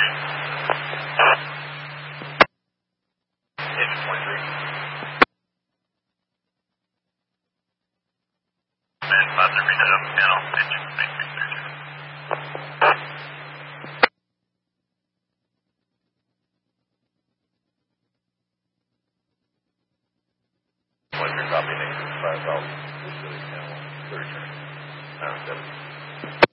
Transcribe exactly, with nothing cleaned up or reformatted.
Engine twenty-three. And five three head up panel. Engine twenty-three thirty. Twenty-three copy. Negative five thousand. This is now thirty. Nine seven.